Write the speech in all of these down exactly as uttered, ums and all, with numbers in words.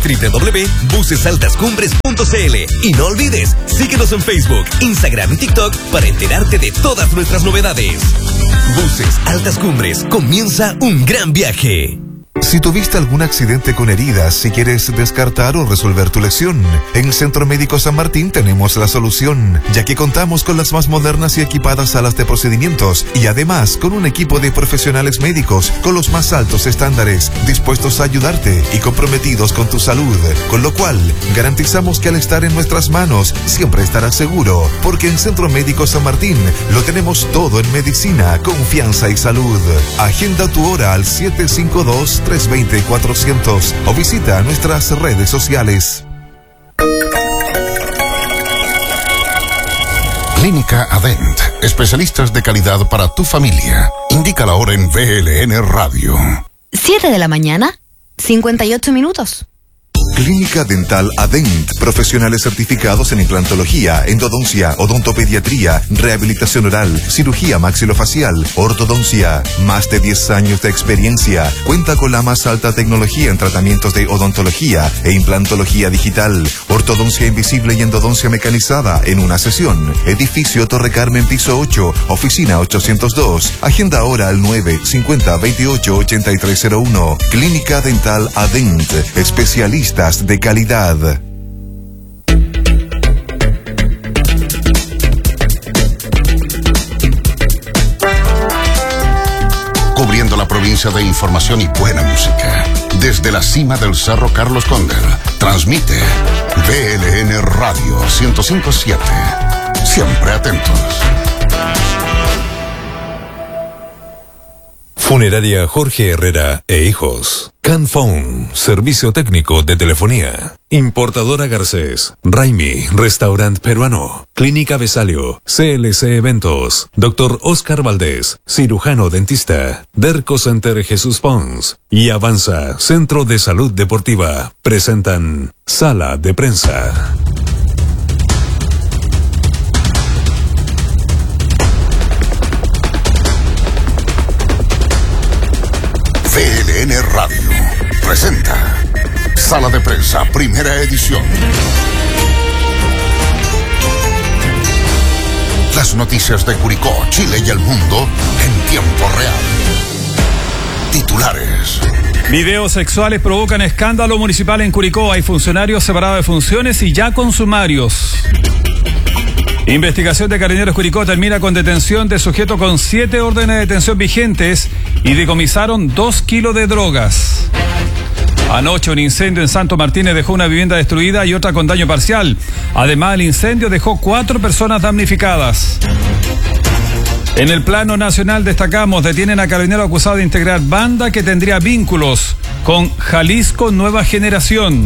doble u doble u doble u punto buses altas cumbres punto c l. Y no olvides, síguenos en Facebook, Instagram y TikTok para enterarte de todas nuestras novedades. Buses Altas Cumbres, comienza un gran viaje. Si tuviste algún accidente con heridas y quieres descartar o resolver tu lesión, en el Centro Médico San Martín tenemos la solución, ya que contamos con las más modernas y equipadas salas de procedimientos y además con un equipo de profesionales médicos con los más altos estándares, dispuestos a ayudarte y comprometidos con tu salud, con lo cual garantizamos que al estar en nuestras manos siempre estarás seguro, porque en Centro Médico San Martín lo tenemos todo en medicina, confianza y salud. Agenda tu hora al siete cinco dos, tres dos cero, cuatro cero cero o visita nuestras redes sociales. Clínica Adent, especialistas de calidad para tu familia. Indica la hora en V L N Radio. siete de la mañana, cincuenta y ocho minutos. Clínica Dental Adent, profesionales certificados en implantología, endodoncia, odontopediatría, rehabilitación oral, cirugía maxilofacial, ortodoncia. Más de diez años de experiencia. Cuenta con la más alta tecnología en tratamientos de odontología e implantología digital, ortodoncia invisible y endodoncia mecanizada en una sesión. Edificio Torre Carmen, piso ocho, oficina ochocientos dos. Agenda ahora al nueve cincuenta veintiocho ochenta y tres cero uno. Clínica Dental Adent, especialistas de calidad. Cubriendo la provincia de información y buena música. Desde la cima del Cerro Carlos Condel, transmite V L N Radio ciento cinco punto siete. Siempre atentos. Funeraria Jorge Herrera e Hijos. Canphone, servicio técnico de telefonía. Importadora Garcés. Raimi, restaurante peruano. Clínica Besalio. C L C Eventos. Doctor Oscar Valdés, cirujano dentista. Derco Center Jesús Pons. Y Avanza, Centro de Salud Deportiva. Presentan Sala de Prensa. V L N Radio presenta Sala de Prensa, primera edición. Las noticias de Curicó, Chile y el mundo en tiempo real. Titulares. Videos sexuales provocan escándalo municipal en Curicó. Hay funcionarios separados de funciones y ya con sumarios. Investigación de Carabineros Curicó termina con detención de sujeto con siete órdenes de detención vigentes y decomisaron dos kilos de drogas. Anoche un incendio en Santo Martínez dejó una vivienda destruida y otra con daño parcial. Además, el incendio dejó cuatro personas damnificadas. En el plano nacional destacamos, detienen a carabinero acusado de integrar banda que tendría vínculos con Jalisco Nueva Generación.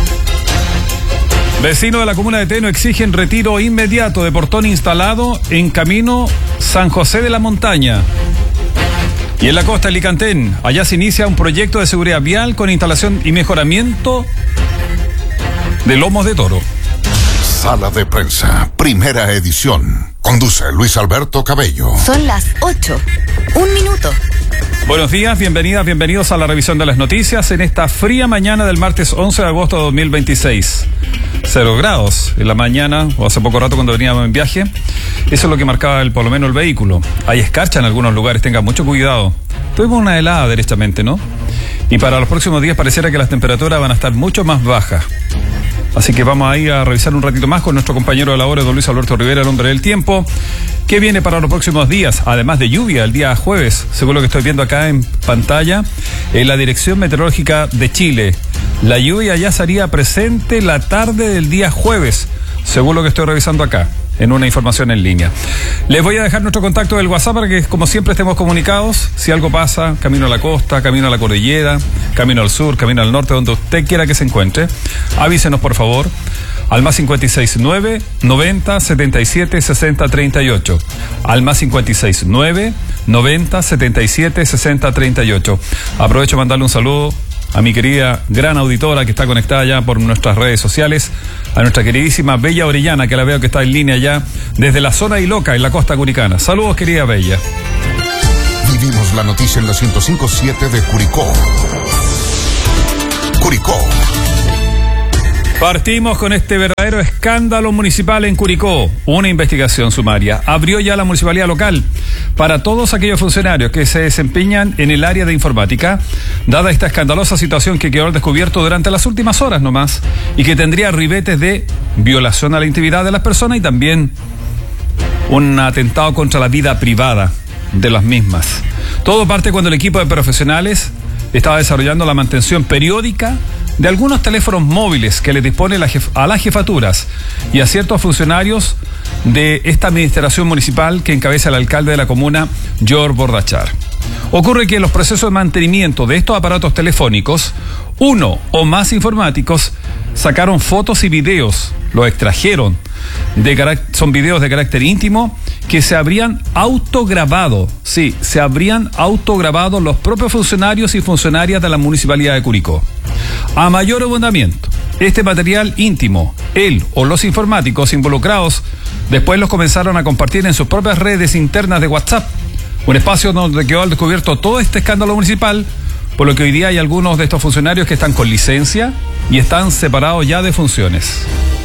Vecinos de la comuna de Teno exigen retiro inmediato de portón instalado en camino San José de la Montaña. Y en la costa de Licantén, allá se inicia un proyecto de seguridad vial con instalación y mejoramiento de lomos de toro. Sala de Prensa, primera edición. Conduce Luis Alberto Cabello. Son las ocho. Un minuto. Buenos días, bienvenidas, bienvenidos a la revisión de las noticias en esta fría mañana del martes once de agosto de dos mil veintiséis. Cero grados en la mañana, o hace poco rato cuando veníamos en viaje. Eso es lo que marcaba el, por lo menos el vehículo. Hay escarcha en algunos lugares, tengan mucho cuidado. Tuvimos una helada derechamente, ¿no? Y para los próximos días pareciera que las temperaturas van a estar mucho más bajas. Así que vamos a ir a revisar un ratito más con nuestro compañero de labores, don Luis Alberto Rivera, el hombre del tiempo. ¿Qué viene para los próximos días? Además de lluvia, el día jueves, según lo que estoy viendo acá en pantalla, en la Dirección Meteorológica de Chile. La lluvia ya estaría presente la tarde del día jueves, según lo que estoy revisando acá, en una información en línea. Les voy a dejar nuestro contacto del WhatsApp para que, como siempre, estemos comunicados. Si algo pasa, camino a la costa, camino a la cordillera, camino al sur, camino al norte, donde usted quiera que se encuentre, avísenos, por favor, al más cinco seis nueve, noventa, setenta y siete, sesenta, treinta y ocho. Al más cinco seis nueve, noventa, setenta y siete, sesenta, treinta y ocho. Aprovecho para mandarle un saludo a mi querida gran auditora que está conectada ya por nuestras redes sociales, a nuestra queridísima Bella Orellana, que la veo que está en línea ya desde la zona Iloca, en la costa curicana. Saludos, querida Bella. Vivimos la noticia en la ciento cinco punto siete de Curicó. Curicó. Partimos con este verdadero escándalo municipal en Curicó. Una investigación sumaria abrió ya la municipalidad local para todos aquellos funcionarios que se desempeñan en el área de informática, dada esta escandalosa situación que quedó al descubierto durante las últimas horas nomás y que tendría ribetes de violación a la intimidad de las personas y también un atentado contra la vida privada de las mismas. Todo parte cuando el equipo de profesionales estaba desarrollando la mantención periódica de algunos teléfonos móviles que le dispone la jef- a las jefaturas y a ciertos funcionarios de esta administración municipal que encabeza el alcalde de la comuna, George Bordachar. Ocurre que en los procesos de mantenimiento de estos aparatos telefónicos, uno o más informáticos sacaron fotos y videos, los extrajeron, de carac- son videos de carácter íntimo que se habrían autograbado, sí, se habrían autograbado los propios funcionarios y funcionarias de la municipalidad de Curicó. A mayor abundamiento, este material íntimo, él o los informáticos involucrados, después los comenzaron a compartir en sus propias redes internas de WhatsApp, un espacio donde quedó al descubierto todo este escándalo municipal, por lo que hoy día hay algunos de estos funcionarios que están con licencia y están separados ya de funciones.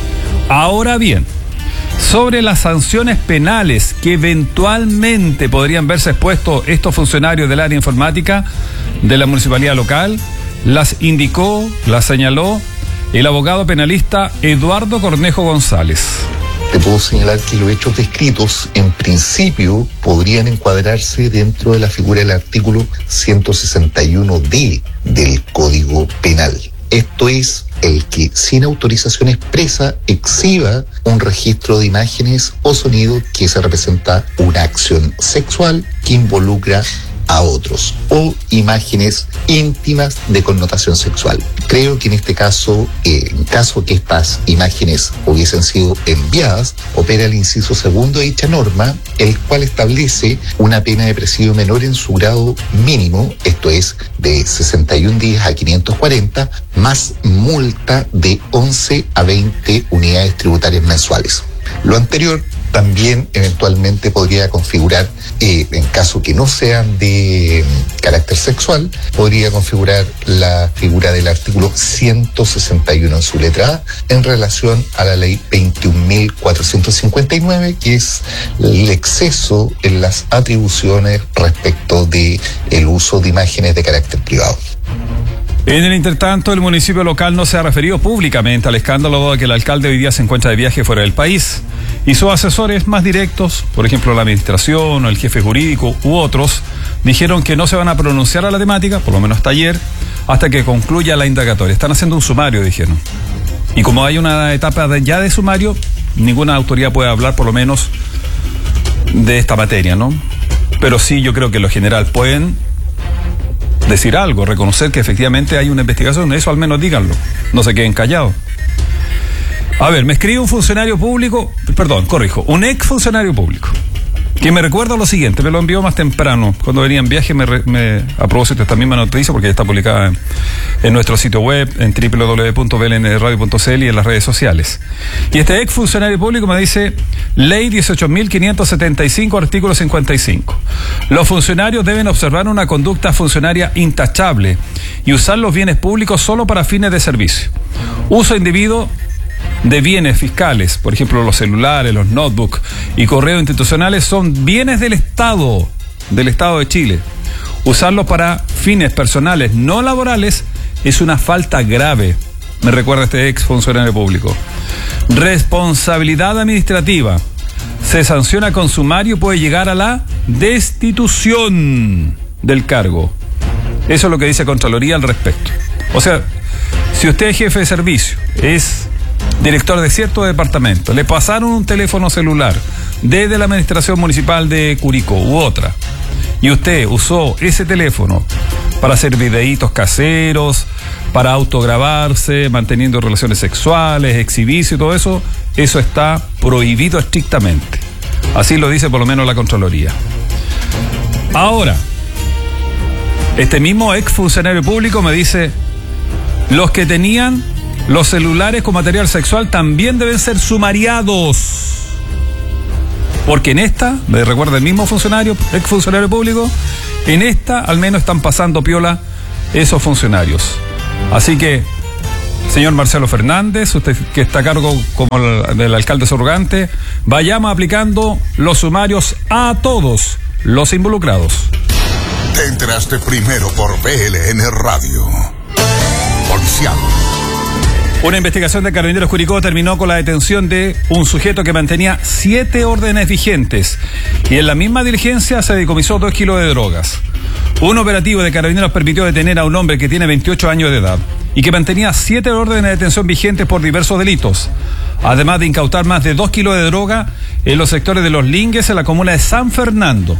Ahora bien, sobre las sanciones penales que eventualmente podrían verse expuestos estos funcionarios del área informática de la municipalidad local, las indicó, las señaló el abogado penalista Eduardo Cornejo González. Te puedo señalar que los hechos descritos en principio podrían encuadrarse dentro de la figura del artículo ciento sesenta y uno D del Código Penal. Esto es el que sin autorización expresa exhiba un registro de imágenes o sonido que se representa una acción sexual que involucra a otros o imágenes íntimas de connotación sexual. Creo que en este caso, eh, en caso que estas imágenes hubiesen sido enviadas, opera el inciso segundo de dicha norma, el cual establece una pena de presidio menor en su grado mínimo, esto es de sesenta y un días a quinientos cuarenta, más multa de once a veinte unidades tributarias mensuales. Lo anterior también eventualmente podría configurar, eh, en caso que no sean de carácter sexual, podría configurar la figura del artículo ciento sesenta y uno en su letra A en relación a la ley veintiún mil cuatrocientos cincuenta y nueve, que es el exceso en las atribuciones respecto de el uso de imágenes de carácter privado. En el intertanto, el municipio local no se ha referido públicamente al escándalo, dado que el alcalde hoy día se encuentra de viaje fuera del país y sus asesores más directos, por ejemplo la administración o el jefe jurídico u otros, dijeron que no se van a pronunciar a la temática, por lo menos hasta ayer, hasta que concluya la indagatoria. Están haciendo un sumario, dijeron. Y como hay una etapa de, ya de sumario, ninguna autoridad puede hablar por lo menos de esta materia, ¿no? Pero sí, yo creo que lo general pueden decir algo, reconocer que efectivamente hay una investigación, eso al menos díganlo, no se queden callados. A ver, me escribe un funcionario público, perdón, corrijo, un ex funcionario público, que me recuerda lo siguiente, me lo envió más temprano, cuando venía en viaje, me, me a propósito esta misma noticia, porque ya está publicada en, en nuestro sitio web, en doble u doble u doble u punto b l n radio punto c l y en las redes sociales. Y este ex funcionario público me dice, ley dieciocho mil quinientos setenta y cinco, artículo cincuenta y cinco. Los funcionarios deben observar una conducta funcionaria intachable y usar los bienes públicos solo para fines de servicio. Uso individuo de bienes fiscales, por ejemplo los celulares, los notebooks y correos institucionales son bienes del Estado, del Estado de Chile. Usarlos para fines personales no laborales es una falta grave, me recuerda este ex funcionario público. Responsabilidad administrativa. Se sanciona con sumario y puede llegar a la destitución del cargo. Eso es lo que dice Contraloría al respecto. O sea, si usted es jefe de servicio, es director de cierto departamento, le pasaron un teléfono celular desde la administración municipal de Curicó u otra, y usted usó ese teléfono para hacer videitos caseros, para autograbarse, manteniendo relaciones sexuales, exhibirse y todo eso, eso está prohibido estrictamente. Así lo dice por lo menos la Contraloría. Ahora, este mismo ex funcionario público me dice, los que tenían los celulares con material sexual también deben ser sumariados. Porque en esta, me recuerda el mismo funcionario, ex funcionario público, en esta al menos están pasando piola esos funcionarios. Así que Señor Marcelo Fernández, usted que está a cargo como el, del alcalde surrogante, vayamos aplicando los sumarios a todos los involucrados. Te enteraste primero por B L N Radio. Policial. Una investigación de Carabineros Curicó terminó con la detención de un sujeto que mantenía siete órdenes vigentes y en la misma diligencia se decomisó dos kilos de drogas. Un operativo de Carabineros permitió detener a un hombre que tiene veintiocho años de edad y que mantenía siete órdenes de detención vigentes por diversos delitos, además de incautar más de dos kilos de droga en los sectores de Los Lingues en la comuna de San Fernando.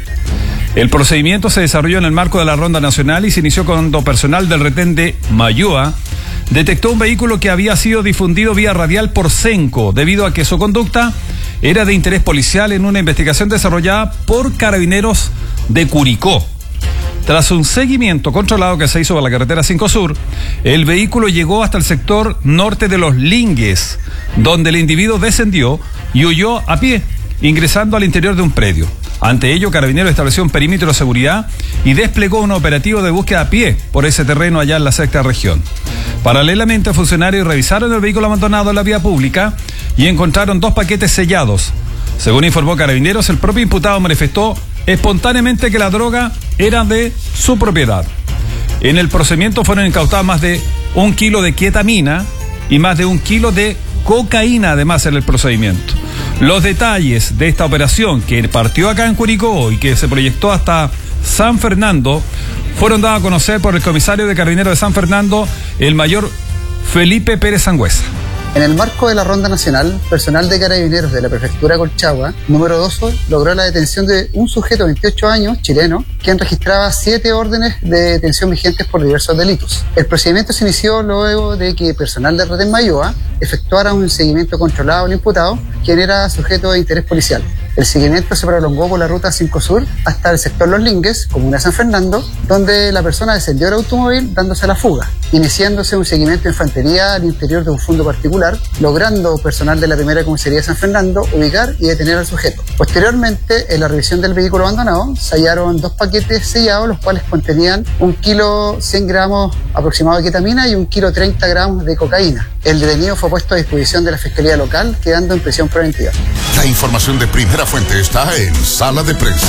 El procedimiento se desarrolló en el marco de la Ronda Nacional y se inició cuando personal del retén de Mayúa detectó un vehículo que había sido difundido vía radial por Senco, debido a que su conducta era de interés policial en una investigación desarrollada por Carabineros de Curicó. Tras un seguimiento controlado que se hizo por la carretera cinco Sur, el vehículo llegó hasta el sector norte de Los Lingues, donde el individuo descendió y huyó a pie, ingresando al interior de un predio. Ante ello, Carabineros estableció un perímetro de seguridad y desplegó un operativo de búsqueda a pie por ese terreno allá en la sexta región. Paralelamente, funcionarios revisaron el vehículo abandonado en la vía pública y encontraron dos paquetes sellados. Según informó Carabineros, el propio imputado manifestó espontáneamente que la droga era de su propiedad. En el procedimiento fueron incautadas más de un kilo de ketamina y más de un kilo de cocaína, además, en el procedimiento. Los detalles de esta operación, que partió acá en Curicó y que se proyectó hasta San Fernando, fueron dados a conocer por el comisario de Carabineros de San Fernando, el mayor Felipe Pérez Sangüesa. En el marco de la Ronda Nacional, personal de Carabineros de la Prefectura Colchagua, número dos, logró la detención de un sujeto de veintiocho años, chileno, quien registraba siete órdenes de detención vigentes por diversos delitos. El procedimiento se inició luego de que personal de Retén Mayúa efectuara un seguimiento controlado al imputado, quien era sujeto de interés policial. El seguimiento se prolongó por la ruta cinco Sur hasta el sector Los Lingues, comuna de San Fernando, donde la persona descendió del automóvil dándose a la fuga, iniciándose un seguimiento de infantería al interior de un fondo particular, logrando personal de la primera comisaría de San Fernando ubicar y detener al sujeto. Posteriormente, en la revisión del vehículo abandonado, se hallaron dos paquetes sellados, los cuales contenían un kilo cien gramos aproximado de ketamina y un kilo treinta gramos de cocaína. El detenido fue puesto a disposición de la Fiscalía Local, quedando en prisión preventiva. La información de primera fuente está en Sala de Prensa.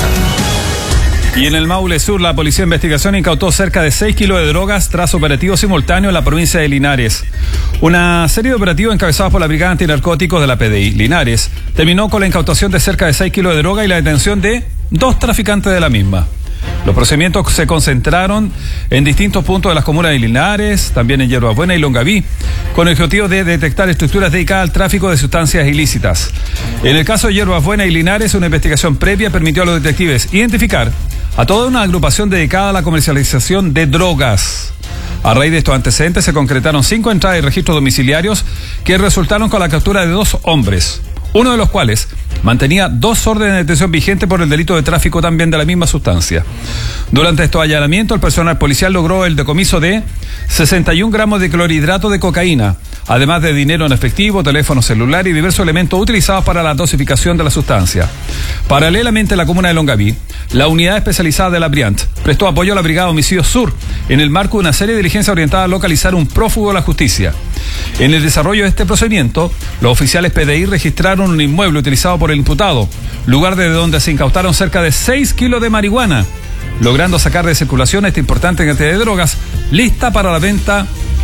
Y en el Maule Sur, la Policía de Investigación incautó cerca de seis kilos de drogas tras operativo simultáneo en la provincia de Linares. Una serie de operativos encabezados por la Brigada Antinarcóticos de la P D I Linares terminó con la incautación de cerca de seis kilos de droga y la detención de dos traficantes de la misma. Los procedimientos se concentraron en distintos puntos de las comunas de Linares, también en Hierbas Buenas y Longaví, con el objetivo de detectar estructuras dedicadas al tráfico de sustancias ilícitas. En el caso de Hierbas Buenas y Linares, una investigación previa permitió a los detectives identificar a toda una agrupación dedicada a la comercialización de drogas. A raíz de estos antecedentes se concretaron cinco entradas y registros domiciliarios que resultaron con la captura de dos hombres, uno de los cuales mantenía dos órdenes de detención vigentes por el delito de tráfico también de la misma sustancia. Durante estos allanamientos, el personal policial logró el decomiso de sesenta y un gramos de clorhidrato de cocaína, además de dinero en efectivo, teléfono celular y diversos elementos utilizados para la dosificación de la sustancia. Paralelamente, en la comuna de Longaví, la unidad especializada de la Briant prestó apoyo a la Brigada Homicidio Sur en el marco de una serie de diligencias orientadas a localizar un prófugo de la justicia. En el desarrollo de este procedimiento, los oficiales P D I registraron un inmueble utilizado por el imputado, lugar desde donde se incautaron cerca de seis kilos de marihuana, logrando sacar de circulación esta importante cantidad de drogas lista para la venta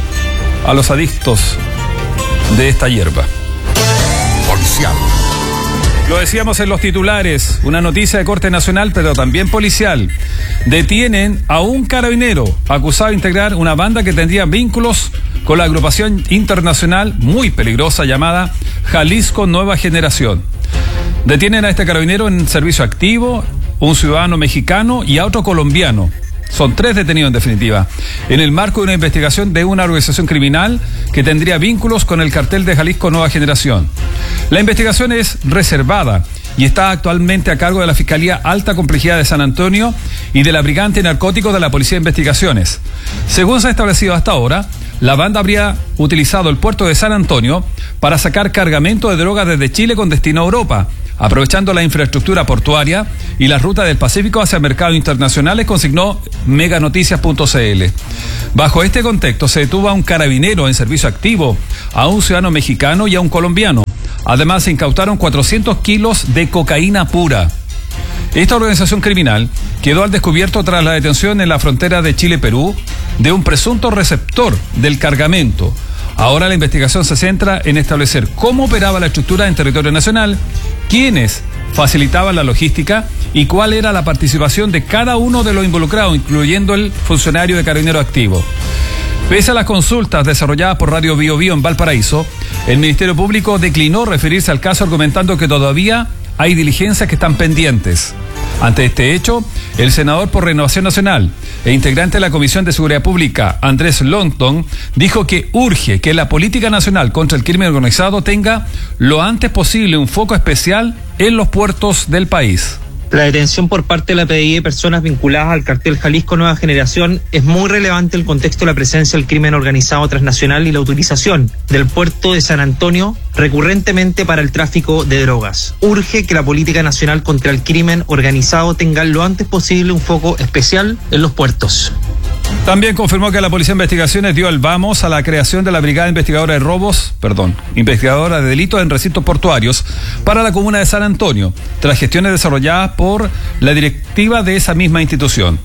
a los adictos de esta hierba. Policial. Lo decíamos en los titulares, una noticia de corte nacional, pero también policial. Detienen a un carabinero acusado de integrar una banda que tendría vínculos con la agrupación internacional muy peligrosa llamada Jalisco Nueva Generación. Detienen a este carabinero en servicio activo, un ciudadano mexicano y a otro colombiano. Son tres detenidos en definitiva, en el marco de una investigación de una organización criminal que tendría vínculos con el cartel de Jalisco Nueva Generación. La investigación es reservada y está actualmente a cargo de la Fiscalía Alta Complejidad de San Antonio y de la Brigada Antinarcóticos de la Policía de Investigaciones. Según se ha establecido hasta ahora, la banda habría utilizado el puerto de San Antonio para sacar cargamento de droga desde Chile con destino a Europa, aprovechando la infraestructura portuaria y la ruta del Pacífico hacia mercados internacionales, consignó meganoticias punto c l. Bajo este contexto se detuvo a un carabinero en servicio activo, a un ciudadano mexicano y a un colombiano. Además se incautaron cuatrocientos kilos de cocaína pura. Esta organización criminal quedó al descubierto tras la detención en la frontera de Chile-Perú de un presunto receptor del cargamento. Ahora la investigación se centra en establecer cómo operaba la estructura en territorio nacional, quiénes facilitaban la logística y cuál era la participación de cada uno de los involucrados, incluyendo el funcionario de Carabinero activo. Pese a las consultas desarrolladas por Radio Bio Bio en Valparaíso, el Ministerio Público declinó referirse al caso, argumentando que todavía hay diligencias que están pendientes. Ante este hecho, el senador por Renovación Nacional e integrante de la Comisión de Seguridad Pública, Andrés Longton, dijo que urge que la política nacional contra el crimen organizado tenga lo antes posible un foco especial en los puertos del país. La detención por parte de la P D I de personas vinculadas al cartel Jalisco Nueva Generación es muy relevante en el contexto de la presencia del crimen organizado transnacional y la utilización del puerto de San Antonio recurrentemente para el tráfico de drogas. Urge que la política nacional contra el crimen organizado tenga lo antes posible un foco especial en los puertos. También confirmó que la Policía de Investigaciones dio el vamos a la creación de la Brigada Investigadora de Robos, perdón, Investigadora de Delitos en Recintos Portuarios para la comuna de San Antonio, tras gestiones desarrolladas por la directiva de esa misma institución.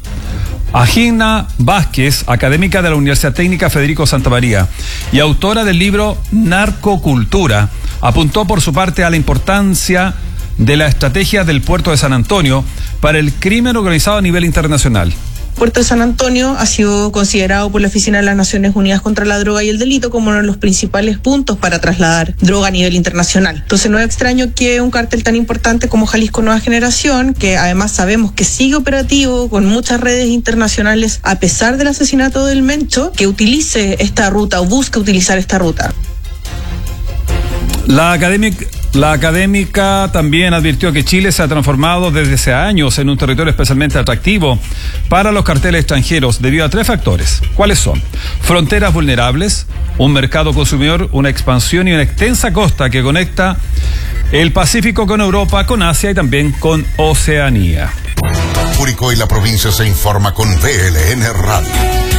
Agina Vázquez, académica de la Universidad Técnica Federico Santa María y autora del libro Narcocultura, apuntó por su parte a la importancia de la estrategia del puerto de San Antonio para el crimen organizado a nivel internacional. El puerto de San Antonio ha sido considerado por la Oficina de las Naciones Unidas contra la Droga y el Delito como uno de los principales puntos para trasladar droga a nivel internacional. Entonces no es extraño que un cártel tan importante como Jalisco Nueva Generación, que además sabemos que sigue operativo con muchas redes internacionales a pesar del asesinato del Mencho, que utilice esta ruta o busque utilizar esta ruta. La académica, la académica también advirtió que Chile se ha transformado desde hace años en un territorio especialmente atractivo para los carteles extranjeros debido a tres factores. ¿Cuáles son? Fronteras vulnerables, un mercado consumidor, una expansión y una extensa costa que conecta el Pacífico con Europa, con Asia y también con Oceanía. Curicó y la provincia se informa con V L N Radio.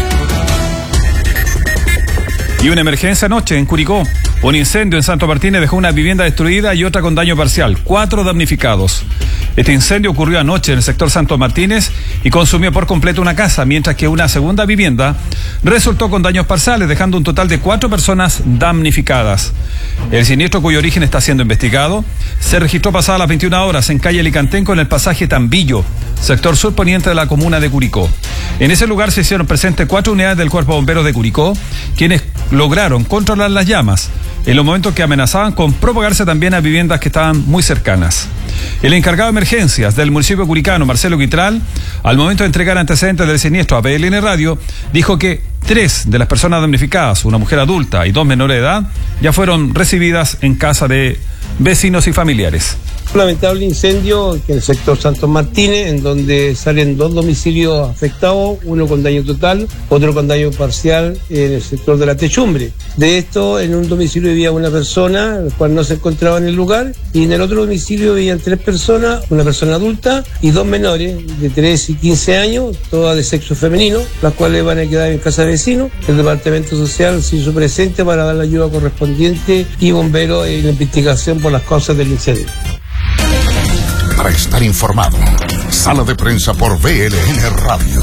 Y una emergencia anoche en Curicó. Un incendio en Santo Martínez dejó una vivienda destruida y otra con daño parcial. Cuatro damnificados. Este incendio ocurrió anoche en el sector Santo Martínez y consumió por completo una casa, mientras que una segunda vivienda resultó con daños parciales, dejando un total de cuatro personas damnificadas. El siniestro, cuyo origen está siendo investigado, se registró pasadas las veintiuna horas en calle Licantenco, en el pasaje Tambillo, sector surponiente de la comuna de Curicó. En ese lugar se hicieron presentes cuatro unidades del Cuerpo de Bomberos de Curicó, quienes lograron controlar las llamas en los momentos que amenazaban con propagarse también a viviendas que estaban muy cercanas. El encargado de emergencias del municipio curicano, Marcelo Guitral, al momento de entregar antecedentes del siniestro a V L N Radio, dijo que tres de las personas damnificadas, una mujer adulta y dos menores de edad, ya fueron recibidas en casa de vecinos y familiares. Un lamentable incendio en el sector Santos Martínez, en donde salen dos domicilios afectados, uno con daño total, otro con daño parcial en el sector de la techumbre. De esto, en un domicilio vivía una persona, la cual no se encontraba en el lugar, y en el otro domicilio vivían tres personas, una persona adulta y dos menores de tres y quince años, todas de sexo femenino, las cuales van a quedar en casa de vecinos. El Departamento Social se hizo presente para dar la ayuda correspondiente y bomberos en la investigación por las causas del incendio. Para estar informado, Sala de Prensa por V L N Radio.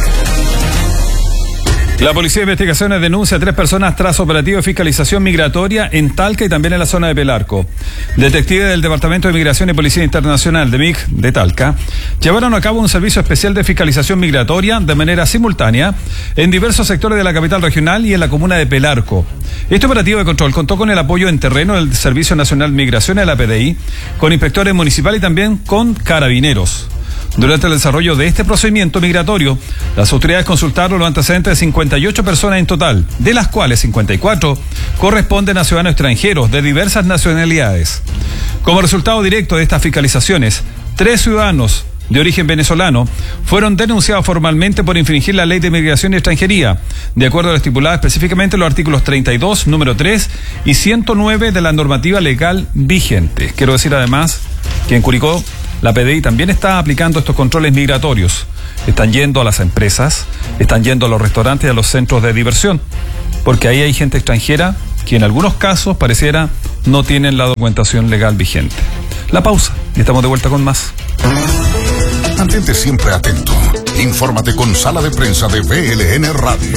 La Policía de Investigaciones denuncia a tres personas tras operativo de fiscalización migratoria en Talca y también en la zona de Pelarco. Detectives del Departamento de Migración y Policía Internacional de M I C de Talca llevaron a cabo un servicio especial de fiscalización migratoria de manera simultánea en diversos sectores de la capital regional y en la comuna de Pelarco. Este operativo de control contó con el apoyo en terreno del Servicio Nacional de Migración de la P D I, con inspectores municipales y también con carabineros. Durante el desarrollo de este procedimiento migratorio, las autoridades consultaron los antecedentes de cincuenta y ocho personas en total, de las cuales cincuenta y cuatro corresponden a ciudadanos extranjeros de diversas nacionalidades. Como resultado directo de estas fiscalizaciones, tres ciudadanos de origen venezolano, fueron denunciados formalmente por infringir la ley de migración y extranjería, de acuerdo a lo estipulado específicamente en los artículos treinta y dos, número tres y ciento nueve de la normativa legal vigente. Quiero decir además que en Curicó la P D I también está aplicando estos controles migratorios. Están yendo a las empresas, están yendo a los restaurantes y a los centros de diversión, porque ahí hay gente extranjera que en algunos casos pareciera no tienen la documentación legal vigente. La pausa y estamos de vuelta con más. Mantente siempre atento. Infórmate con Sala de Prensa de V L N Radio.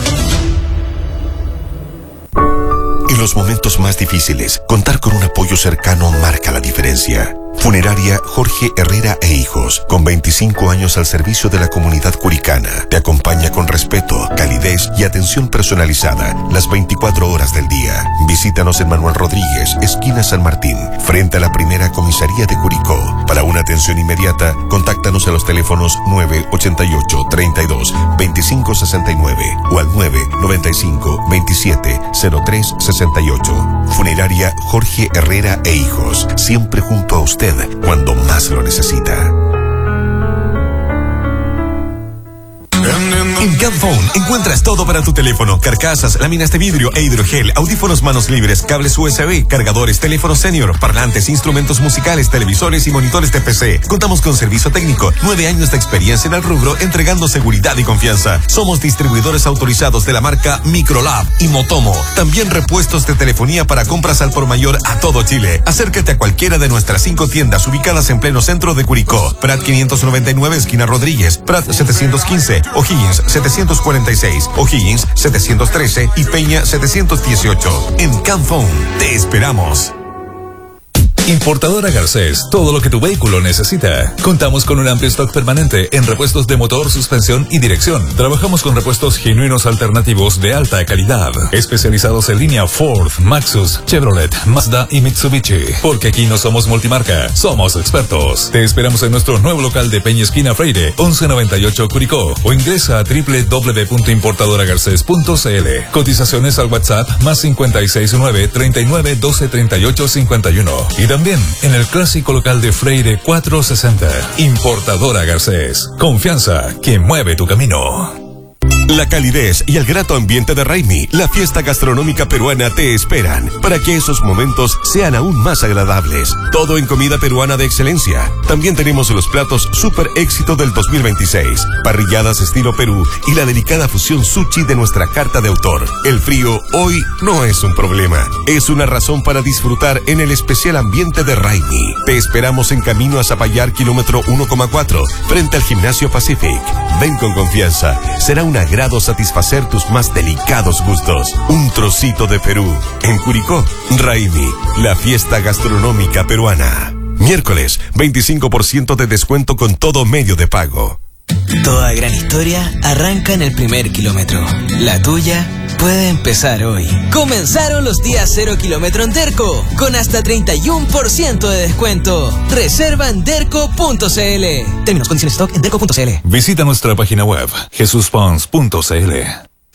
En los momentos más difíciles, contar con un apoyo cercano marca la diferencia. Funeraria Jorge Herrera e Hijos, con veinticinco años al servicio de la comunidad curicana, te acompaña con respeto, calidez y atención personalizada las veinticuatro horas del día. Visítanos en Manuel Rodríguez, esquina San Martín, frente a la primera comisaría de Curicó. Para una atención inmediata, contáctanos a los teléfonos nueve ochenta y ocho, treinta y dos, veinticinco sesenta y nueve o al nueve noventa y cinco, veintisiete, cero tres sesenta y ocho. Funeraria Jorge Herrera e Hijos, siempre junto a usted cuando más lo necesita. En Camphone encuentras todo para tu teléfono: carcasas, láminas de vidrio e hidrogel, audífonos manos libres, cables U S B, cargadores, teléfonos senior, parlantes, instrumentos musicales, televisores y monitores de P C. Contamos con servicio técnico, nueve años de experiencia en el rubro, entregando seguridad y confianza. Somos distribuidores autorizados de la marca Microlab y Motomo. También repuestos de telefonía para compras al por mayor a todo Chile. Acércate a cualquiera de nuestras cinco tiendas ubicadas en pleno centro de Curicó: Prat quinientos noventa y nueve, esquina Rodríguez; Prat setecientos quince, O'Higgins setecientos cuarenta y seis, O'Higgins setecientos trece y Peña setecientos dieciocho. En Camphone te esperamos. Importadora Garcés, todo lo que tu vehículo necesita. Contamos con un amplio stock permanente en repuestos de motor, suspensión y dirección. Trabajamos con repuestos genuinos alternativos de alta calidad, especializados en línea Ford, Maxus, Chevrolet, Mazda y Mitsubishi. Porque aquí no somos multimarca, somos expertos. Te esperamos en nuestro nuevo local de Peña Esquina Freire, once noventa y ocho Curicó, o ingresa a doble u doble u doble u punto importadora garcés punto c l. Cotizaciones al WhatsApp más cincuenta y seis nueve, treinta y nueve, doce, treinta y ocho, cincuenta y uno. Y también en el clásico local de Freire cuatrocientos sesenta. Importadora Garcés. Confianza que mueve tu camino. La calidez y el grato ambiente de Raimi, la fiesta gastronómica peruana, te esperan para que esos momentos sean aún más agradables. Todo en comida peruana de excelencia. También tenemos los platos super éxito del dos mil veintiséis, parrilladas estilo Perú y la delicada fusión sushi de nuestra carta de autor. El frío hoy no es un problema, es una razón para disfrutar en el especial ambiente de Raimi. Te esperamos en camino a Zapallar, kilómetro uno coma cuatro, frente al Gimnasio Pacific. Ven con confianza, será un agrado satisfacer tus más delicados gustos. Un trocito de Perú. En Curicó, Raimi, la fiesta gastronómica peruana. Miércoles, veinticinco por ciento de descuento con todo medio de pago. Toda gran historia arranca en el primer kilómetro. La tuya puede empezar hoy. Comenzaron los días cero kilómetro en Derco, con hasta treinta y uno por ciento de descuento. Reserva en derco punto c l. Términos, condiciones, stock en derco punto c l. Visita nuestra página web jesus pons punto c l.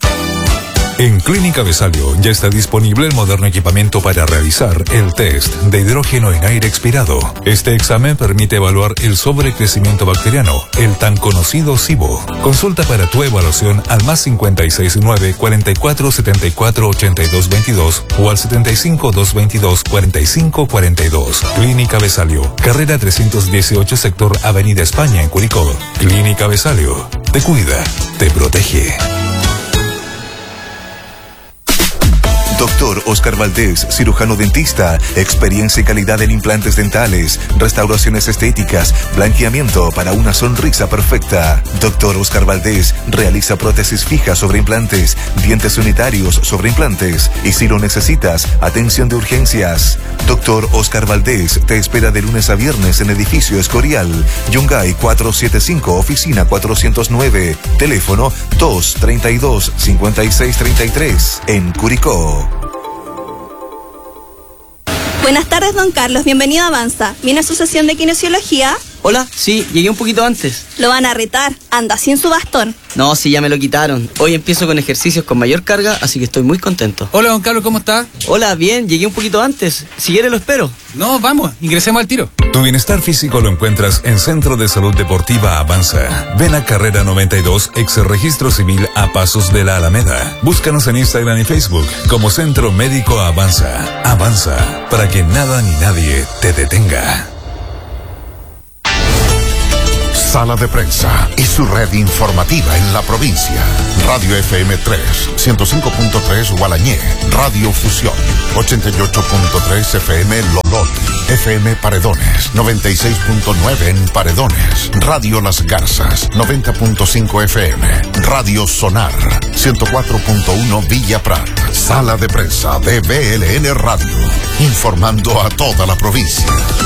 En Clínica Besalio ya está disponible el moderno equipamiento para realizar el test de hidrógeno en aire expirado. Este examen permite evaluar el sobrecrecimiento bacteriano, el tan conocido SIBO. Consulta para tu evaluación al más cincuenta y seis nueve, cuarenta y cuatro, setenta y cuatro, ochenta y dos veintidós o al setenta y cinco, doscientos veintidós, cuarenta y cinco cuarenta y dos. Clínica Besalio, carrera trescientos dieciocho, sector Avenida España en Curicó. Clínica Besalio, te cuida, te protege. Doctor Oscar Valdés, cirujano dentista, experiencia y calidad en implantes dentales, restauraciones estéticas, blanqueamiento para una sonrisa perfecta. Doctor Oscar Valdés realiza prótesis fijas sobre implantes, dientes unitarios sobre implantes y si lo necesitas, atención de urgencias. Doctor Oscar Valdés te espera de lunes a viernes en edificio Escorial, Yungay cuatrocientos setenta y cinco, oficina cuatrocientos nueve, teléfono dos treinta y dos, cincuenta y seis treinta y tres, en Curicó. Buenas tardes, don Carlos. Bienvenido a Avanza. ¿Viene a su sesión de kinesiología? Hola, sí, llegué un poquito antes. Lo van a retar, anda sin su bastón. No, sí, ya me lo quitaron. Hoy empiezo con ejercicios con mayor carga, así que estoy muy contento. Hola, don Carlos, ¿cómo está? Hola, bien, llegué un poquito antes. Si quiere lo espero. No, vamos, ingresemos al tiro. Tu bienestar físico lo encuentras en Centro de Salud Deportiva Avanza. Ven a Carrera noventa y dos, ex Registro Civil a Pasos de la Alameda. Búscanos en Instagram y Facebook como Centro Médico Avanza. Avanza, para que nada ni nadie te detenga. Sala de Prensa y su red informativa en la provincia. Radio F M tres, ciento cinco punto tres Gualañé. Radio Fusión, ochenta y ocho punto tres F M Lolol. F M Paredones, noventa y seis punto nueve en Paredones. Radio Las Garzas, noventa punto cinco F M. Radio Sonar, ciento cuatro punto uno Villa Prat. Sala de Prensa de B L N Radio, informando a toda la provincia.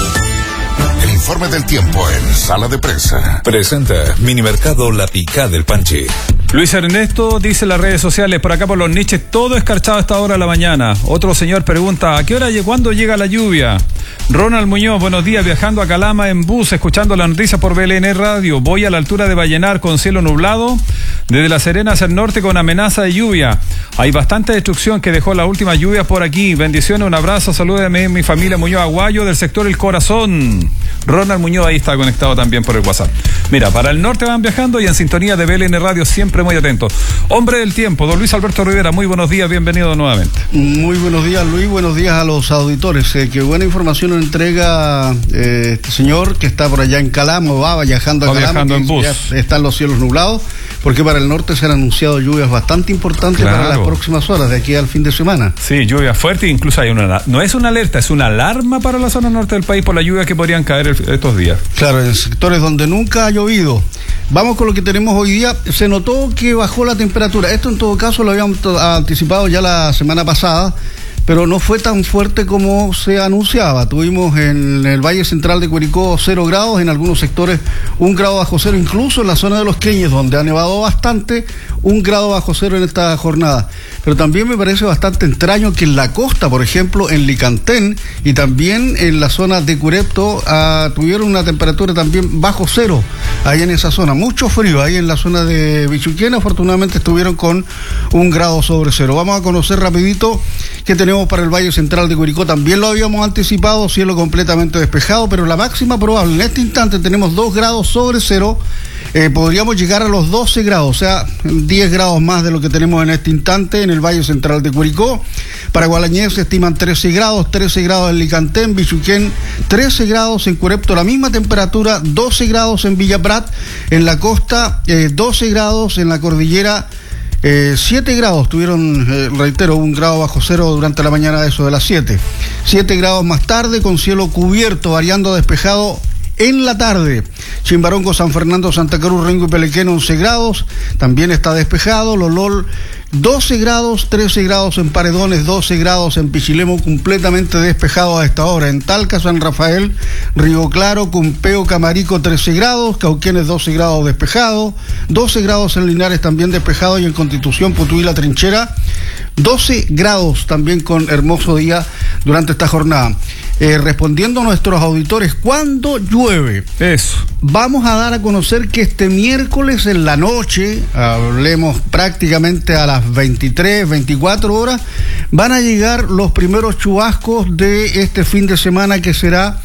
El informe del tiempo en Sala de Prensa. Presenta Minimercado La Picá del Panchi. Luis Ernesto dice en las redes sociales, por acá por los niches, todo escarchado a esta hora de la mañana. Otro señor pregunta, ¿a qué hora y cuándo llega la lluvia? Ronald Muñoz, buenos días, viajando a Calama en bus, escuchando la noticia por B L N Radio. Voy a la altura de Vallenar con cielo nublado, desde La Serena hacia el norte con amenaza de lluvia. Hay bastante destrucción que dejó la última lluvia por aquí. Bendiciones, un abrazo, salúdame mi familia Muñoz Aguayo del sector El Corazón. Ronald Muñoz ahí está conectado también por el WhatsApp. Mira, para el norte van viajando y en sintonía de B L N Radio siempre muy atentos. Hombre del tiempo, don Luis Alberto Rivera, muy buenos días, bienvenido nuevamente. Muy buenos días, Luis, buenos días a los auditores. Eh, qué buena información nos entrega eh, este señor que está por allá en Calama, va viajando a va Calama. Viajando en bus. Ya están los cielos nublados, porque para el norte se han anunciado lluvias bastante importantes claro. para las próximas horas, de aquí al fin de semana. Sí, lluvia fuerte, incluso hay una, no es una alerta, es una alarma para la zona norte del país por la lluvia que podrían caer el, estos días. Claro, en sectores donde nunca ha llovido. Vamos con lo que tenemos hoy día. Se notó que bajó la temperatura. Esto en todo caso lo habíamos anticipado ya la semana pasada, pero no fue tan fuerte como se anunciaba. Tuvimos en el Valle Central de Curicó cero grados, en algunos sectores un grado bajo cero, incluso en la zona de Los Queñes, donde ha nevado bastante, un grado bajo cero en esta jornada. Pero también me parece bastante extraño que en la costa, por ejemplo, en Licantén y también en la zona de Curepto, uh, tuvieron una temperatura también bajo cero, ahí en esa zona. Mucho frío, ahí en la zona de Bichuquén, afortunadamente estuvieron con un grado sobre cero. Vamos a conocer rapidito que tenemos para el Valle Central de Curicó. También lo habíamos anticipado, cielo completamente despejado, pero la máxima probable en este instante tenemos dos grados sobre cero. Eh, podríamos llegar a los doce grados, o sea, diez grados más de lo que tenemos en este instante en el Valle Central de Curicó. Para Gualañé se estiman trece grados, trece grados en Licantén, Bichuquén, trece grados en Curepto, la misma temperatura, doce grados en Villa Prat, en la costa, eh, doce grados en la cordillera. Eh, siete grados tuvieron, eh, reitero, un grado bajo cero durante la mañana, de eso de las siete. siete grados más tarde con cielo cubierto, variando a despejado en la tarde. Chimbarongo, San Fernando, Santa Cruz, Rengo y Pelequén, once grados. También está despejado. Lolol, doce grados, trece grados en Paredones, doce grados en Pichilemu, completamente despejado a esta hora. En Talca, San Rafael, Río Claro, Cumpeo, Camarico, trece grados. Cauquenes, doce grados despejado. doce grados en Linares, también despejado. Y en Constitución, Putuí, La Trinchera, doce grados también con hermoso día durante esta jornada. Eh, respondiendo a nuestros auditores, ¿cuándo llueve? Eso. Vamos a dar a conocer que este miércoles en la noche, hablemos prácticamente a las veintitrés, veinticuatro horas, van a llegar los primeros chubascos de este fin de semana, que será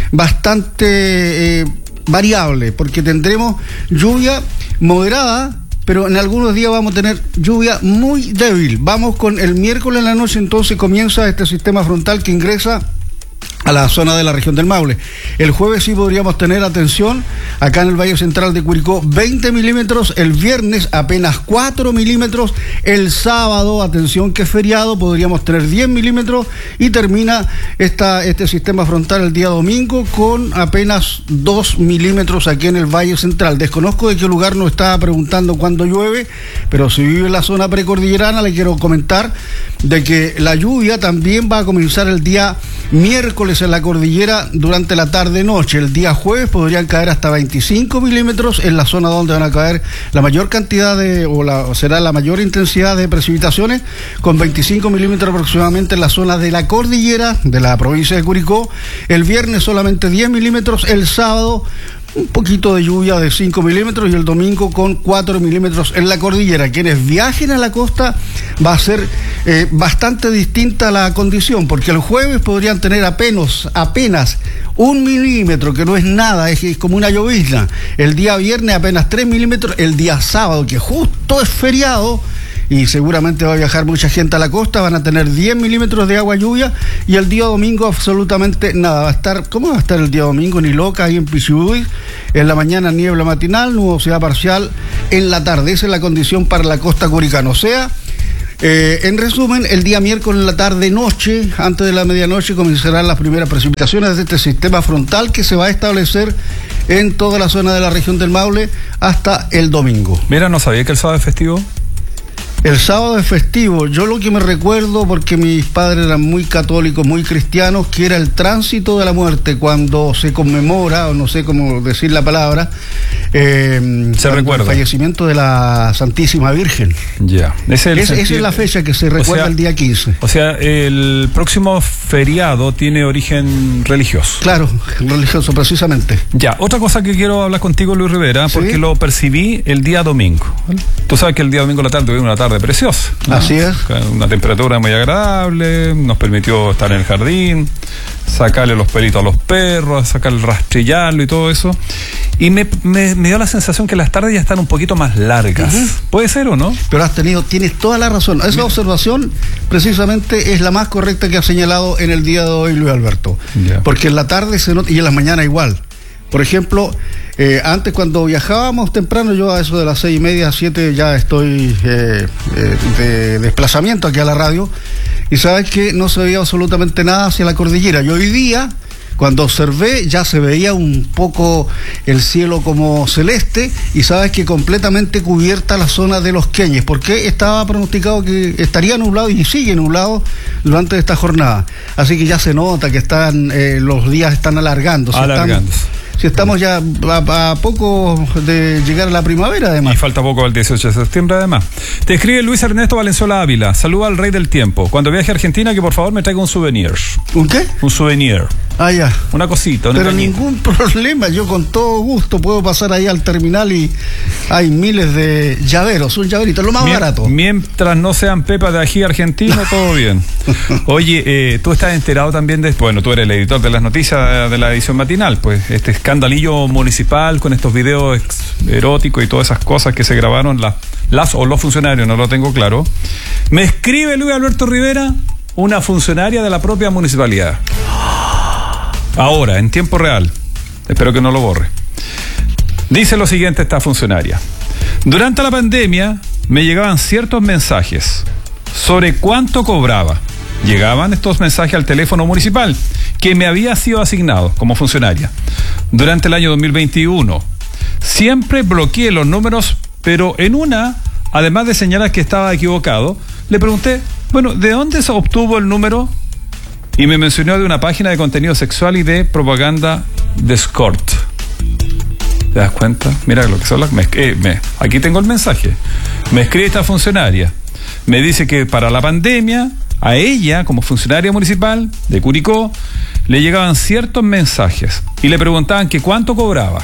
bastante eh, variable, porque tendremos lluvia moderada, pero en algunos días vamos a tener lluvia muy débil. Vamos con el miércoles en la noche, entonces comienza este sistema frontal que ingresa a la zona de la región del Maule. El jueves sí podríamos tener, atención, acá en el Valle Central de Curicó, veinte milímetros, el viernes apenas cuatro milímetros, el sábado, atención que es feriado, podríamos tener diez milímetros y termina esta, este sistema frontal el día domingo con apenas dos milímetros aquí en el Valle Central. Desconozco de qué lugar nos está preguntando cuándo llueve, pero si vive en la zona precordillerana, le quiero comentar de que la lluvia también va a comenzar el día miércoles en la cordillera durante la tarde-noche. El día jueves podrían caer hasta veinticinco milímetros en la zona donde van a caer la mayor cantidad de, o, la, o será la mayor intensidad de precipitaciones, con veinticinco milímetros aproximadamente en la zona de la cordillera de la provincia de Curicó. El viernes solamente diez milímetros, el sábado un poquito de lluvia de cinco milímetros y el domingo con cuatro milímetros en la cordillera. Quienes viajen a la costa va a ser eh, bastante distinta la condición, porque el jueves podrían tener apenas, apenas un milímetro, que no es nada, es, es como una llovizna. El día viernes apenas tres milímetros, el día sábado, que justo es feriado, y seguramente va a viajar mucha gente a la costa, van a tener diez milímetros de agua lluvia, y el día domingo absolutamente nada. Va a estar, ¿cómo va a estar el día domingo? Ni loca, ahí en Pichibuy, en la mañana niebla matinal, nubosidad parcial en la tarde. Esa es la condición para la costa curicana. O sea, eh, en resumen, el día miércoles en la tarde noche, antes de la medianoche, comenzarán las primeras precipitaciones de este sistema frontal que se va a establecer en toda la zona de la región del Maule hasta el domingo. Mira, no sabía que el sábado es festivo. El sábado es festivo. Yo lo que me recuerdo, porque mis padres eran muy católicos, muy cristianos, que era el tránsito de la muerte, cuando se conmemora, o no sé cómo decir la palabra, eh, se recuerda el fallecimiento de la Santísima Virgen. Ya. Es el es, esa es la fecha que se recuerda, o sea, el día quince. O sea, el próximo feriado tiene origen religioso. Claro, religioso, precisamente. Ya, otra cosa que quiero hablar contigo, Luis Rivera, porque ¿sí? Lo percibí el día domingo. Tú sabes que el día domingo en la tarde tuvimos una tarde preciosa, ¿no? Así es. Una temperatura muy agradable, nos permitió estar en el jardín, sacarle los pelitos a los perros, sacarle, rastrillarlo y todo eso. Y me, me, me dio la sensación que las tardes ya están un poquito más largas. Uh-huh. ¿Puede ser o no? Pero has tenido, tienes toda la razón. Esa Mira. observación precisamente es la más correcta que ha señalado en el día de hoy Luis Alberto. Yeah. Porque en la tarde se nota, y en las mañanas igual. Por ejemplo, eh, antes cuando viajábamos temprano, yo a eso de las seis y media, siete ya estoy eh, eh, de desplazamiento aquí a la radio, y sabes que no se veía absolutamente nada hacia la cordillera. Y hoy día, cuando observé, ya se veía un poco el cielo como celeste, y sabes que completamente cubierta la zona de Los Queñes, porque estaba pronosticado que estaría nublado y sigue nublado durante esta jornada. Así que ya se nota que están eh, los días están alargándose. Alargándose. Están, Si estamos ya a, a poco de llegar a la primavera, además. Y falta poco al dieciocho de septiembre, además. Te escribe Luis Ernesto Valenzuela Ávila. Saluda al rey del tiempo. Cuando viaje a Argentina, que por favor me traiga un souvenir. ¿Un qué? Un souvenir. Ah, ya. Una cosita. Una Pero cañita. Ningún problema. Yo con todo gusto puedo pasar ahí al terminal y hay miles de llaveros. Un llaverito, lo más Mien, barato. Mientras no sean pepas de ají argentino, todo bien. Oye, eh, tú estás enterado también de... Bueno, tú eres el editor de las noticias de la edición matinal. Pues este escandalillo municipal con estos videos eróticos y todas esas cosas que se grabaron las, las o los funcionarios, no lo tengo claro. Me escribe Luis Alberto Rivera, una funcionaria de la propia municipalidad. Ahora, en tiempo real. Espero que no lo borre. Dice lo siguiente esta funcionaria. Durante la pandemia me llegaban ciertos mensajes sobre cuánto cobraba. Llegaban estos mensajes al teléfono municipal que me había sido asignado como funcionaria durante el año dos mil veintiuno. Siempre bloqueé los números, pero en una, además de señalar que estaba equivocado, le pregunté, bueno, ¿de dónde se obtuvo el número? Y me mencionó de una página de contenido sexual y de propaganda de escort. ¿Te das cuenta? Mira lo que son las... Me, eh, me, aquí tengo el mensaje. Me escribe esta funcionaria. Me dice que para la pandemia, a ella, como funcionaria municipal de Curicó, le llegaban ciertos mensajes y le preguntaban que cuánto cobraba.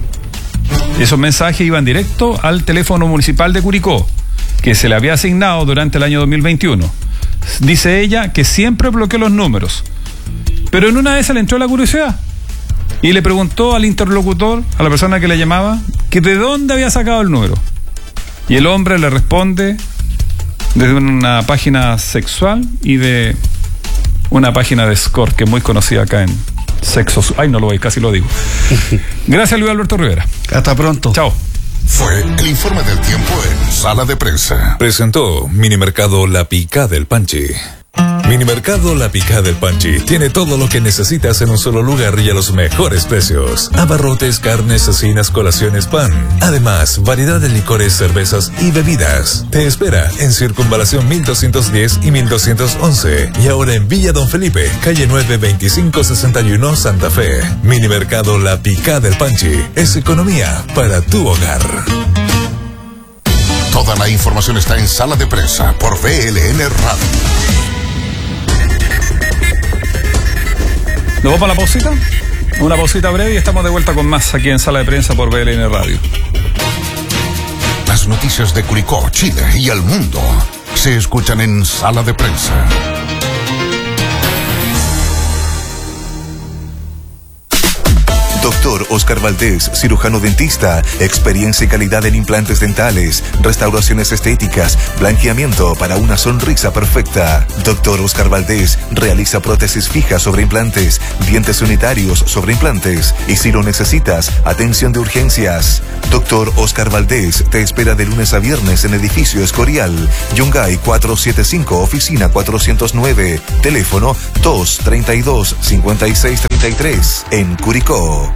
Esos mensajes iban directo al teléfono municipal de Curicó, que se le había asignado durante el año dos mil veintiuno. Dice ella que siempre bloqueó los números, pero en una vez se le entró la curiosidad y le preguntó al interlocutor, a la persona que le llamaba, que de dónde había sacado el número. Y el hombre le responde desde una página sexual y de una página de escort que es muy conocida acá en Sexo. Ay, no lo voy, casi lo digo. Gracias, Luis Alberto Rivera. Hasta pronto. Chao. Fue el informe del tiempo en Sala de Prensa. Presentó Minimercado La Picá del Panchi. Minimercado La Picá del Panchi tiene todo lo que necesitas en un solo lugar y a los mejores precios. Abarrotes, carnes, cecinas, colaciones, pan. Además, variedad de licores, cervezas y bebidas. Te espera en Circunvalación mil doscientos diez y mil doscientos once. Y ahora en Villa Don Felipe, calle nueve veinticinco sesenta y uno, Santa Fe. Minimercado La Picá del Panchi es economía para tu hogar. Toda la información está en Sala de Prensa por V L N Radio. ¿Nos vamos para la pausita? Una pausita breve y estamos de vuelta con más aquí en Sala de Prensa por B L N Radio. Las noticias de Curicó, Chile y el mundo se escuchan en Sala de Prensa. Doctor Oscar Valdés, cirujano dentista, experiencia y calidad en implantes dentales, restauraciones estéticas, blanqueamiento para una sonrisa perfecta. Doctor Oscar Valdés realiza prótesis fijas sobre implantes, dientes unitarios sobre implantes y si lo necesitas, atención de urgencias. Doctor Oscar Valdés te espera de lunes a viernes en edificio Escorial, Yungay cuatrocientos setenta y cinco, oficina cuatrocientos nueve, teléfono dos treinta y dos, cincuenta y seis treinta y tres, en Curicó.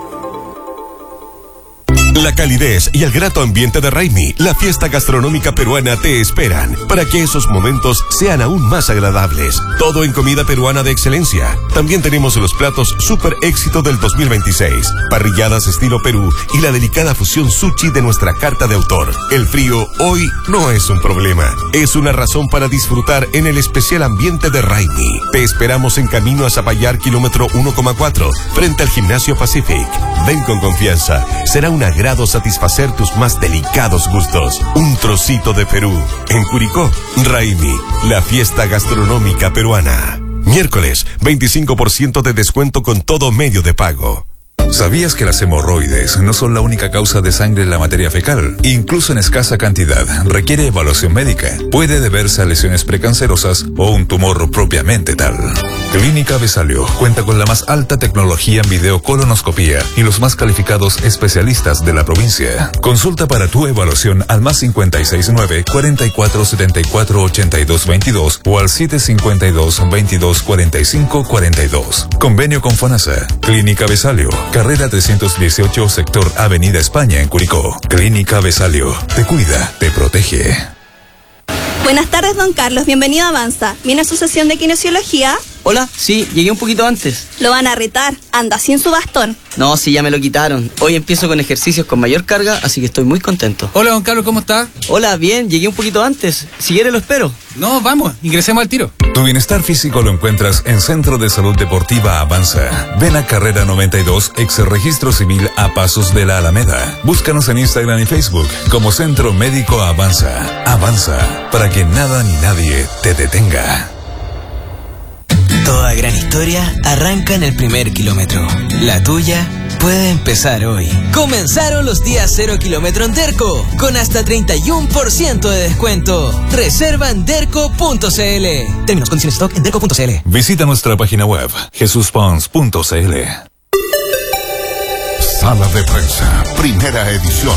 La calidez y el grato ambiente de Raimi, la fiesta gastronómica peruana, te esperan para que esos momentos sean aún más agradables. Todo en comida peruana de excelencia. También tenemos los platos super éxito del dos mil veintiséis, parrilladas estilo Perú y la delicada fusión sushi de nuestra carta de autor. El frío hoy no es un problema, es una razón para disfrutar en el especial ambiente de Raimi. Te esperamos en camino a Zapallar, kilómetro uno coma cuatro, frente al Gimnasio Pacific. Ven con confianza, será una gran satisfacer tus más delicados gustos. Un trocito de Perú. En Curicó, Raimi, la fiesta gastronómica peruana. Miércoles, veinticinco por ciento de descuento con todo medio de pago. ¿Sabías que las hemorroides no son la única causa de sangre en la materia fecal? Incluso en escasa cantidad, requiere evaluación médica. Puede deberse a lesiones precancerosas o un tumor propiamente tal. Clínica Besalio cuenta con la más alta tecnología en videocolonoscopía y los más calificados especialistas de la provincia. Consulta para tu evaluación al más cincuenta y seis nueve, cuarenta y cuatro setenta y cuatro ochenta y dos veintidós o al siete cincuenta y dos, veintidós cuarenta y cinco cuarenta y dos. Convenio con FONASA. Clínica Besalio. Carrera trescientos dieciocho, sector Avenida España, en Curicó. Clínica Besalio. Te cuida, te protege. Buenas tardes, don Carlos. Bienvenido a Avanza. ¿Viene a su sesión de kinesiología? Hola, sí, llegué un poquito antes. Lo van a retar. Anda sin su bastón. No, sí, ya me lo quitaron. Hoy empiezo con ejercicios con mayor carga, así que estoy muy contento. Hola, don Carlos, ¿cómo está? Hola, bien, llegué un poquito antes. Si quiere lo espero. No, vamos, ingresemos al tiro. Tu bienestar físico lo encuentras en Centro de Salud Deportiva Avanza. Ven a Carrera noventa y dos, ex registro civil a pasos de la Alameda. Búscanos en Instagram y Facebook como Centro Médico Avanza. Avanza, para que nada ni nadie te detenga. Toda gran historia arranca en el primer kilómetro. La tuya puede empezar hoy. Comenzaron los días cero kilómetro en Derco, con hasta treinta y uno por ciento de descuento. Reserva en derco punto c l. Términos, condiciones, stock en derco punto c l. Visita nuestra página web, jesus pons punto c l. Sala de Prensa, primera edición.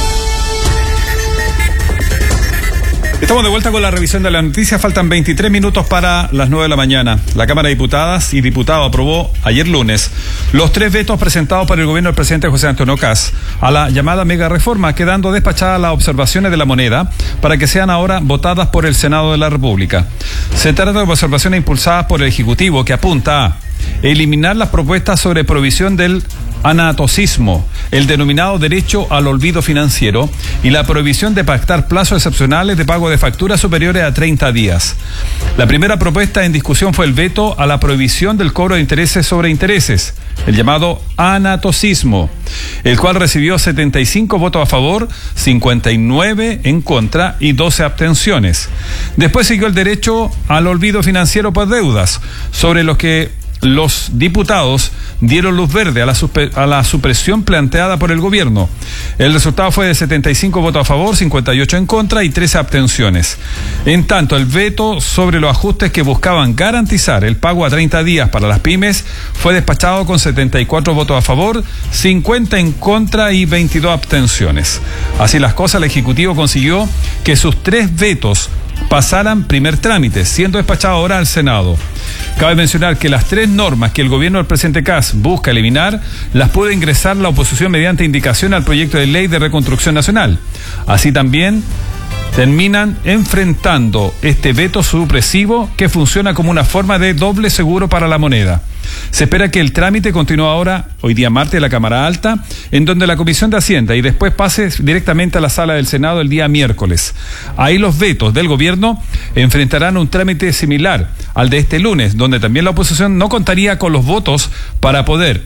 Estamos de vuelta con la revisión de la noticia. Faltan veintitrés minutos para las nueve de la mañana. La Cámara de Diputadas y Diputados aprobó ayer lunes los tres vetos presentados por el gobierno del presidente José Antonio Kast a la llamada mega reforma, quedando despachadas las observaciones de la moneda para que sean ahora votadas por el Senado de la República. Se trata de observaciones impulsadas por el Ejecutivo que apunta a eliminar las propuestas sobre provisión del anatocismo, el denominado derecho al olvido financiero y la prohibición de pactar plazos excepcionales de pago de facturas superiores a treinta días. La primera propuesta en discusión fue el veto a la prohibición del cobro de intereses sobre intereses, el llamado anatocismo, el cual recibió setenta y cinco votos a favor, cincuenta y nueve en contra y doce abstenciones. Después siguió el derecho al olvido financiero por deudas, sobre los que los diputados dieron luz verde a la, a la supresión planteada por el gobierno. El resultado fue de setenta y cinco votos a favor, cincuenta y ocho en contra y trece abstenciones. En tanto, el veto sobre los ajustes que buscaban garantizar el pago a treinta días para las pymes fue despachado con setenta y cuatro votos a favor, cincuenta en contra y veintidós abstenciones. Así las cosas, el Ejecutivo consiguió que sus tres vetos pasaran primer trámite, siendo despachado ahora al Senado. Cabe mencionar que las tres normas que el gobierno del presidente Kast busca eliminar las puede ingresar la oposición mediante indicación al proyecto de ley de reconstrucción nacional. Así también terminan enfrentando este veto supresivo que funciona como una forma de doble seguro para la moneda. Se espera que el trámite continúe ahora, hoy día martes, en la Cámara Alta, en donde la Comisión de Hacienda y después pase directamente a la sala del Senado el día miércoles. Ahí los vetos del gobierno enfrentarán un trámite similar al de este lunes, donde también la oposición no contaría con los votos para poder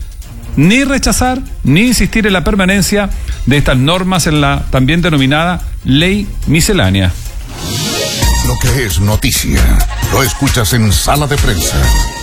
ni rechazar ni insistir en la permanencia de estas normas en la también denominada ley miscelánea. Lo que es noticia, lo escuchas en Sala de Prensa.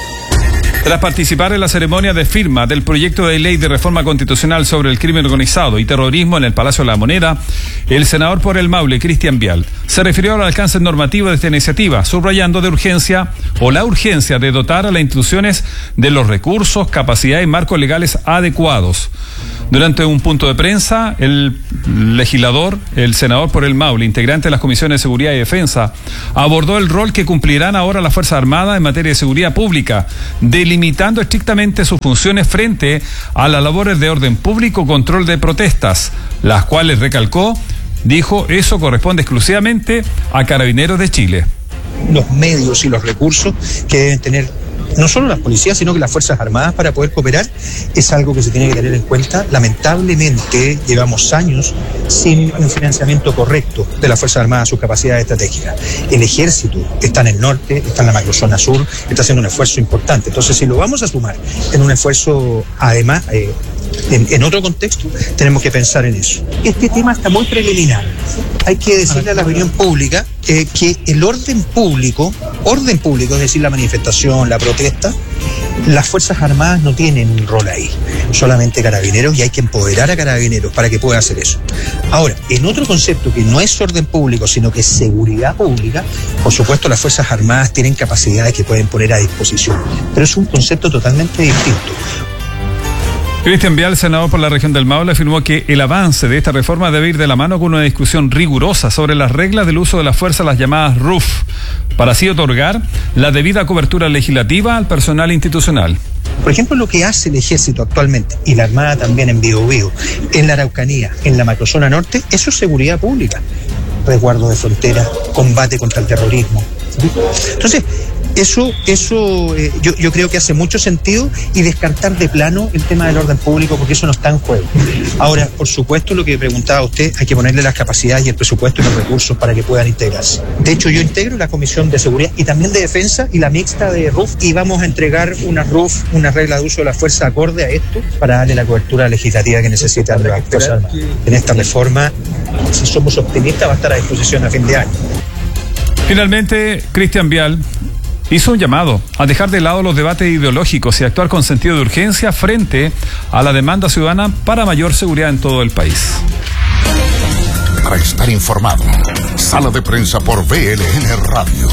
Tras participar en la ceremonia de firma del proyecto de ley de reforma constitucional sobre el crimen organizado y terrorismo en el Palacio de la Moneda, el senador por el Maule, Cristian Vial, se refirió al alcance normativo de esta iniciativa, subrayando de urgencia o la urgencia de dotar a las instituciones de los recursos, capacidad y marcos legales adecuados. Durante un punto de prensa, el legislador, el senador por el Maule, integrante de las comisiones de Seguridad y Defensa, abordó el rol que cumplirán ahora las Fuerzas Armadas en materia de seguridad pública, delimitando estrictamente sus funciones frente a las labores de orden público, control de protestas, las cuales, recalcó, dijo, eso corresponde exclusivamente a Carabineros de Chile. Los medios y los recursos que deben tener no solo las policías, sino que las Fuerzas Armadas para poder cooperar es algo que se tiene que tener en cuenta. Lamentablemente llevamos años sin un financiamiento correcto de las Fuerzas Armadas, sus capacidades estratégicas. El Ejército está en el norte, está en la macrozona sur, está haciendo un esfuerzo importante. Entonces, si lo vamos a sumar en un esfuerzo, además, eh, en, en otro contexto, tenemos que pensar en eso. Este tema está muy preliminar. Hay que decirle a la opinión pública eh, que el orden público, orden público, es decir, la manifestación, la protesta, las Fuerzas Armadas no tienen un rol ahí, solamente Carabineros, y hay que empoderar a Carabineros para que pueda hacer eso. Ahora, en otro concepto que no es orden público, sino que es seguridad pública, por supuesto las Fuerzas Armadas tienen capacidades que pueden poner a disposición, pero es un concepto totalmente distinto. Cristian Vial, senador por la región del Maule, afirmó que el avance de esta reforma debe ir de la mano con una discusión rigurosa sobre las reglas del uso de la fuerza, las llamadas R U F, para así otorgar la debida cobertura legislativa al personal institucional. Por ejemplo, lo que hace el Ejército actualmente, y la Armada también en Biobío, en la Araucanía, en la macrozona norte, eso es seguridad pública. Resguardo de fronteras, combate contra el terrorismo. Entonces, Eso, eso eh, yo, yo creo que hace mucho sentido, y descartar de plano el tema del orden público, porque eso no está en juego. Ahora, por supuesto, lo que preguntaba usted, hay que ponerle las capacidades y el presupuesto y los recursos para que puedan integrarse. De hecho, yo integro la Comisión de Seguridad y también de Defensa y la mixta de R U F, y vamos a entregar una R U F, una regla de uso de la fuerza acorde a esto, para darle la cobertura legislativa que necesitan las Fuerzas Armadas. En esta reforma, si somos optimistas, va a estar a disposición a fin de año. Finalmente, Cristian Vial hizo un llamado a dejar de lado los debates ideológicos y actuar con sentido de urgencia frente a la demanda ciudadana para mayor seguridad en todo el país. Para estar informado, Sala de Prensa por V L N Radio.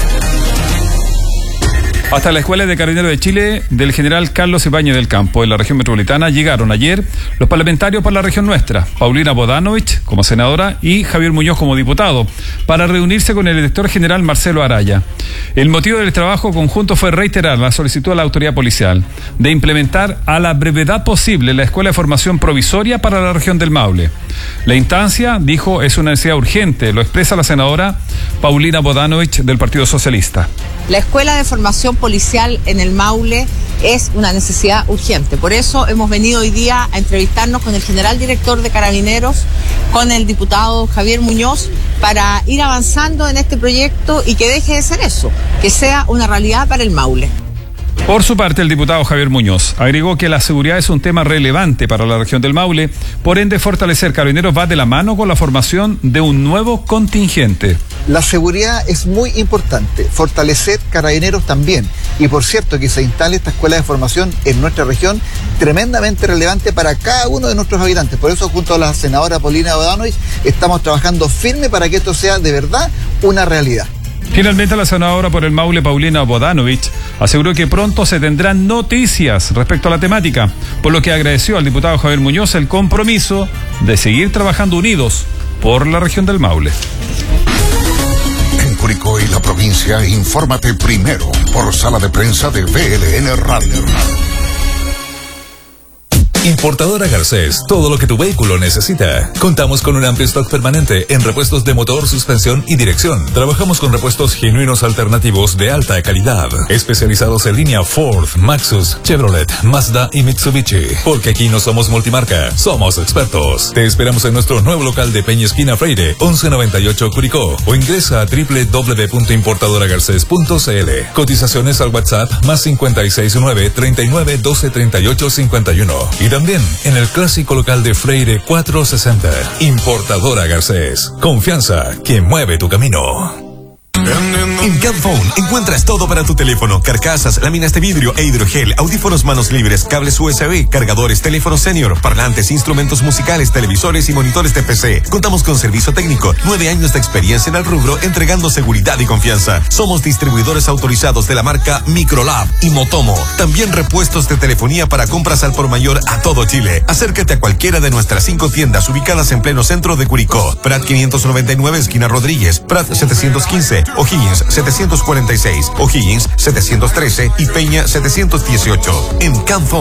Hasta la Escuela de Carabineros de Chile del general Carlos Ibáñez del Campo, en la región metropolitana, llegaron ayer los parlamentarios por la región nuestra, Paulina Bodanovich como senadora y Javier Muñoz como diputado, para reunirse con el director general Marcelo Araya. El motivo del trabajo conjunto fue reiterar la solicitud a la autoridad policial de implementar a la brevedad posible la Escuela de Formación Provisoria para la región del Maule. La instancia, dijo, es una necesidad urgente, lo expresa la senadora Paulina Bodanovich del Partido Socialista. La Escuela de Formación Policial en el Maule es una necesidad urgente. Por eso hemos venido hoy día a entrevistarnos con el general director de Carabineros, con el diputado Javier Muñoz, para ir avanzando en este proyecto y que deje de ser eso, que sea una realidad para el Maule. Por su parte, el diputado Javier Muñoz agregó que la seguridad es un tema relevante para la región del Maule, por ende fortalecer Carabineros va de la mano con la formación de un nuevo contingente. La seguridad es muy importante, fortalecer Carabineros también, y por cierto que se instale esta escuela de formación en nuestra región, tremendamente relevante para cada uno de nuestros habitantes. Por eso, junto a la senadora Paulina Bodanovich, estamos trabajando firme para que esto sea de verdad una realidad. Finalmente, la senadora por el Maule, Paulina Bodanovich, aseguró que pronto se tendrán noticias respecto a la temática, por lo que agradeció al diputado Javier Muñoz el compromiso de seguir trabajando unidos por la región del Maule. En Curicó y la provincia, infórmate primero por Sala de Prensa de V L N Radio. Importadora Garcés, todo lo que tu vehículo necesita. Contamos con un amplio stock permanente en repuestos de motor, suspensión y dirección. Trabajamos con repuestos genuinos alternativos de alta calidad, especializados en línea Ford, Maxus, Chevrolet, Mazda y Mitsubishi. Porque aquí no somos multimarca, somos expertos. Te esperamos en nuestro nuevo local de Peña Esquina Freire, once noventa y ocho Curicó, o ingresa a doble u doble u doble u punto importadora garcés punto c l. Cotizaciones al WhatsApp más cincuenta y seis nueve, treinta y nueve, doce, treinta y ocho, cincuenta y uno. Y también en el clásico local de Freire cuatrocientos sesenta. Importadora Garcés. Confianza que mueve tu camino. En Camphone encuentras todo para tu teléfono: carcasas, láminas de vidrio e hidrogel, audífonos manos libres, cables U S B, cargadores, teléfonos senior, parlantes, instrumentos musicales, televisores y monitores de P C. Contamos con servicio técnico, nueve años de experiencia en el rubro, entregando seguridad y confianza. Somos distribuidores autorizados de la marca Microlab y Motomo. También repuestos de telefonía para compras al por mayor a todo Chile. Acércate a cualquiera de nuestras cinco tiendas ubicadas en pleno centro de Curicó: Prat quinientos noventa y nueve, esquina Rodríguez; Prat setecientos quince, O'Higgins setecientos cuarenta y seis, O'Higgins setecientos trece y Peña setecientos dieciocho. En Camphone